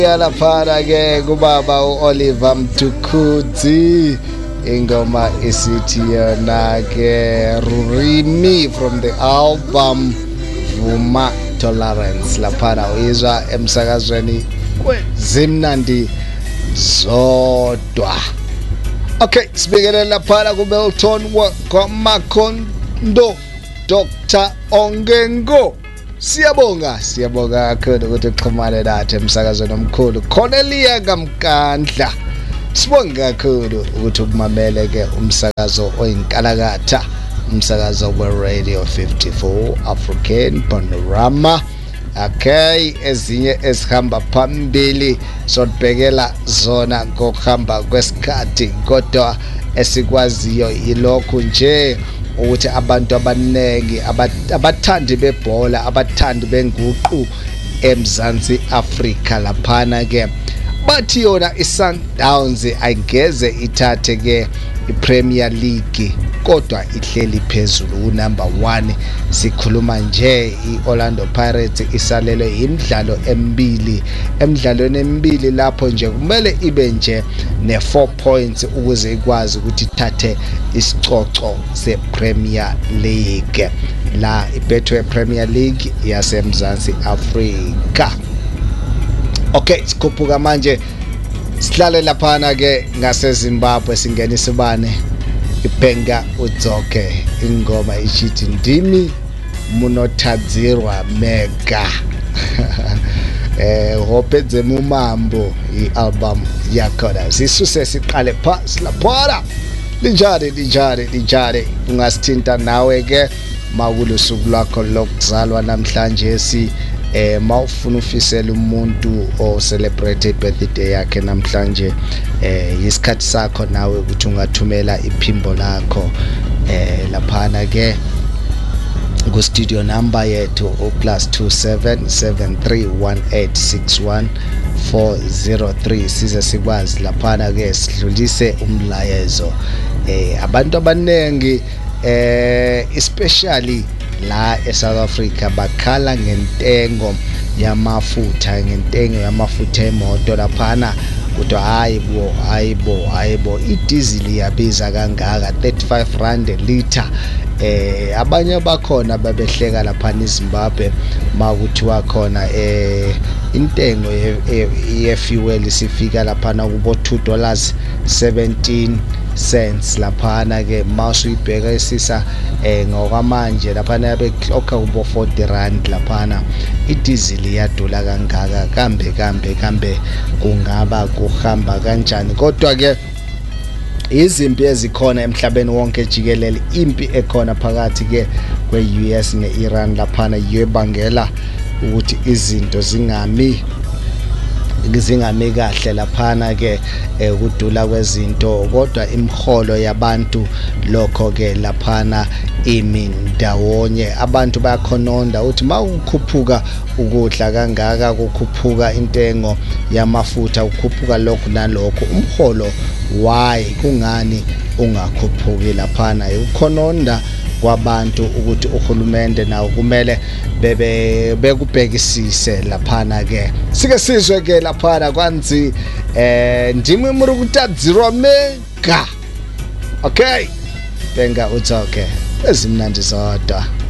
Yalaphana ke kubaba uOliver Mtukudzi ingoma isithi yona ke Rurimi from the album Vuma Tolerance laphana uyizwa emsakazweni kwezimnandi zodwa. Okay, sibekele laphana kuBelton kwaMakhondo Dr. Ongengo. Siyabonga kakhulu ukuthi uxhumane nathi emsakazweni omkhulu Cornelia Kamkandla. Sibonga kakhulu ukuthi ukumamele ke umsakazo oyinkalakatha, umsakazo weRadio 54 African Panorama. Okay, ezinye ezihamba phambili sodbekela zona ngokuhamba kwesikhathi, kodwa esikwaziyo ilokhu nje ukuthi abantu abaningi abathandi bebhola, abathandi benguqu eMzansi Afrika laphana ke bathi yona iSundowns ayingeze ithathe ke iPremier League kodwa ihleli phezulu number 1. Sikhuluma nje iOrlando Pirates isalelwe imidlalo emidlalweni emibili lapho nje kumele ibe nje ne4 points ukuze ikwazi ukuthi ithathe isicoco sePremier League. La ibethwe Premier League yaseMzansi Afrika. Okay, sikhuphuka manje sihlale laphana ke ngaseZimbabwe singena isibane ipenga udzoke ingoma ichithi ndimi munotadzirwa mega. Hopedze mumambo ialbum yakhona sisuse siqale phasi laphana lijare ungasithinta nawe ke makulusuku lwakho lokuzalwa namhlanje mawufuna ufisela umuntu o celebrate birthday yakhe namhlanje isikhathi sakho nawe ukuthi ungathumela iphimbo lakho laphana ke ku studio number yethu +27731861403 size sikwazi laphana ke sidlulise umlayezo abantu abanengi especially la eSouth Africa bakhala ngentengo yamafutha emoto laphana kodwa hayibo idizili yabiza kangaka 35 rand a liter. Abanye bakhona babehleka lapha eZimbabwe makuthiwa khona intengo yefuel sifika lapha kubo $2.17 laphana ke masuyibheka isisa ngokwamanje laphana yabeklokha kubo 40 rand laphana. Idizili yadula kangaka kambe kungaba kuhamba kanjani? Kodwa ke izimpi ezikhona emhlabeni wonke jikelele, impi ekhona phakathi ke kweUS neIran laphana yebangela ukuthi izinto zingami kahle laphana ke ukudula kwezinto, kodwa imiholo yabantu lokho ke laphana imindawonye. Abantu bayakhononda ukuthi mawukhuphuka ukudla kangaka, kukhuphuka intengo yamafutha, ukhuphuka lokho nalokho, umholo why kungani ungakhuphuki laphana? Ukhononda kwabantu ukuthi uhulumende nawo kumele bekubhekisise laphana ke. Sike sizwe ke laphana kwanzi ndimi muri kutadzirwa mega. Okay, benga uthoke ezimnandi zodwa.